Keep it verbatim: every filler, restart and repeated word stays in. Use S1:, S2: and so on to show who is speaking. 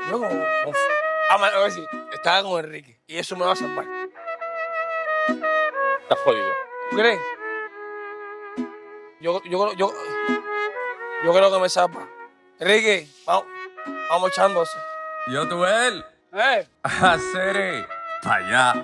S1: Yo como, como- ah, man, a ver si estaba con Enrique y eso me va a salvar.
S2: Estás jodido.
S1: ¿Tú crees? Yo, yo, yo, yo creo que me salva. Enrique, vamos, vamos echándose.
S3: Yo, tú, él.
S1: Eh.
S3: Hacer pa' allá.